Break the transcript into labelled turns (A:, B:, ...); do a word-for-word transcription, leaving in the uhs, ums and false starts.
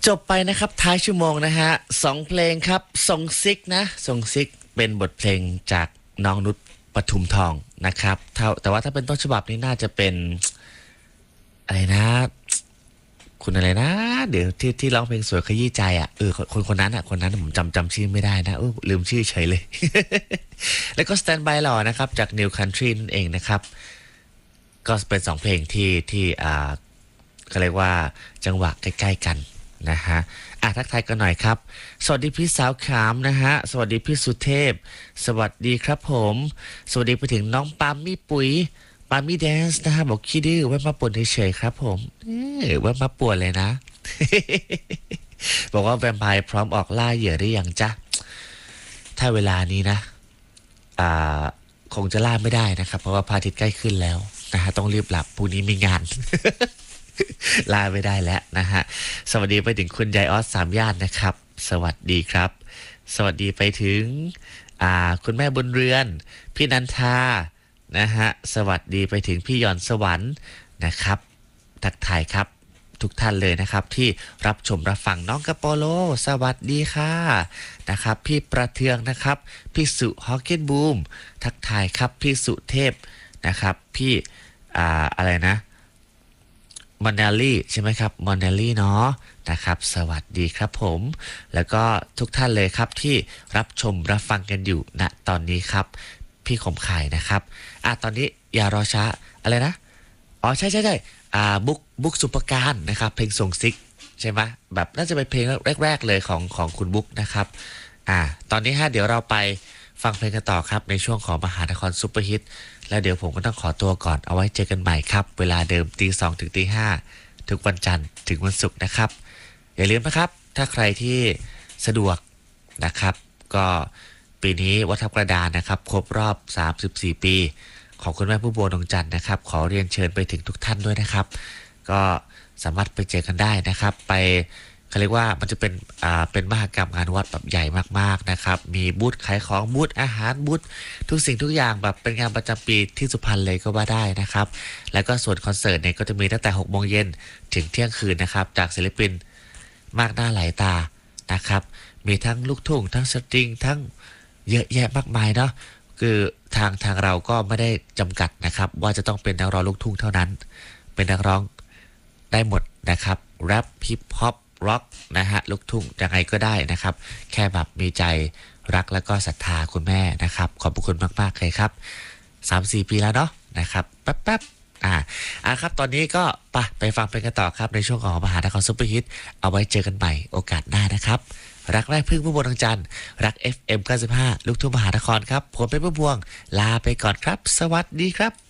A: จบไปนะครับท้ายชั่วโมงนะฮะสองเพลงครับทรงซิกนะทรงซิกเป็นบทเพลงจากน้องนุชปทุมทองนะครับแต่ว่าถ้าเป็นต้นฉบับนี้น่าจะเป็นอะไรนะคุณอะไรนะเดี๋ยวที่ที่ร้องเพลงสวยขยี้ใจอ่ะเออคนคนนั้นอ่ะคนนั้นผมจำจำชื่อไม่ได้นะเออลืมชื่อเฉยเลย แล้วก็ Stand by หล่อนะครับจาก New Country นั่นเองนะครับก็เป็นสองเพลงที่ที่อ่าเขาเรียกว่าจังหวะใกล้ๆกันนะฮะอ่ะทักทายกันหน่อยครับสวัสดีพี่สาวขามนะฮะสวัสดีพี่สุเทพสวัสดีครับผมสวัสดีไปถึงน้องปามี่ปุ๋ยปามี่แดนซ์นะฮะบอกขี้ดื้อแวะมาป่วนเฉยๆครับผมเออแวะมาป่วนเลยนะ บอกว่าแวมไพร์พร้อมออกล่าเหยื่อได้ยังจ๊ะถ้าเวลานี้นะอ่าคงจะล่าไม่ได้นะครับเพราะว่าพระอาทิตย์ใกล้ขึ้นแล้วนะฮะต้องรีบหลับพรุ่งนี้มีงาน ลาไม่ได้แล้วนะฮะสวัสดีไปถึงคุณยายออสสามย่านนะครับสวัสดีครับสวัสดีไปถึงอ่าคุณแม่บุญเรือนพี่นันทานะฮะสวัสดีไปถึงพี่ยอนสวรรค์นะครับทักทายครับทุกท่านเลยนะครับที่รับชมรับฟังน้องกระโปโลสวัสดีค่ะนะครับพี่ประเทืองนะครับพี่สุฮอกเก็ตบูมทักทายครับพี่สุเทพนะครับพี่อ่าอะไรนะมอนเนลลี่ใช่ไหมครับมอนเนลลี่เนาะนะครับสวัสดีครับผมแล้วก็ทุกท่านเลยครับที่รับชมรับฟังกันอยู่ณตอนนี้ครับพี่ขมข่ายนะครับอ่ะตอนนี้อย่ารอช้าอะไรนะอ๋อใช่ใช่ใช่อ่าบุ๊กบุ๊กสุปการนะครับเพลงส่งซิกใช่ไหมแบบน่าจะเป็นเพลงแรกๆเลยของของคุณบุ๊กนะครับอ่าตอนนี้ฮะเดี๋ยวเราไปฟังเพลงกันต่อครับในช่วงของมหานครซุปเปอร์ฮิตแล้วเดี๋ยวผมก็ต้องขอตัวก่อนเอาไว้เจอกันใหม่ครับเวลาเดิมตีสองถึงตีห้าทุกวันจันทร์ถึงวันศุกร์นะครับอย่าลืมนะครับถ้าใครที่สะดวกนะครับก็ปีนี้วัดทับกระดานนะครับครบรอบสามสิบสี่ปีของคุณแม่ผู้บัวดวงจันทร์นะครับขอเรียนเชิญไปถึงทุกท่านด้วยนะครับก็สามารถไปเจอกันได้นะครับไปเขาเรียกว่ามันจะเป็นอ่าเป็นมหกรรมงานวัดแบบใหญ่มากๆนะครับมีบูธขายของบูธอาหารบูธทุกสิ่งทุกอย่างแบบเป็นงานประจำปีที่สุพรรณเลยก็ว่าได้นะครับแล้วก็ส่วนคอนเสิร์ตเนี่ยก็จะมีตั้งแต่หกโมงเย็นถึงเที่ยงคืนนะครับจากศิลปินมากหน้าหลายตานะครับมีทั้งลูกทุ่งทั้งสตริงทั้งเยอะแยะมากมายเนาะคือทางทางเราก็ไม่ได้จำกัดนะครับว่าจะต้องเป็นนักร้องลูกทุ่งเท่านั้นเป็นนักร้องได้หมดนะครับแรปฮิปฮอปร็อกนะฮะลูกทุ่งยังไงก็ได้นะครับแค่แบบมีใจรักแล้วก็ศรัทธาคุณแม่นะครับขอบคุณมากๆเลยครับ สามสี่ ปีแล้วเนาะนะครับแป๊บๆอ่าอ่าครับตอนนี้ก็ไปไปฟังเพลงกันต่อครับในช่วงของมหานครซุปเปอร์ฮิตเอาไว้เจอกันใหม่โอกาสหน้านะครับรักแรกพึ่งผู้บนทางจันทร์รัก เอฟ เอ็ม เก้าสิบห้า ลูกทุ่งมหานครครับผมเป็นผู้บวงลาไปก่อนครับสวัสดีครับ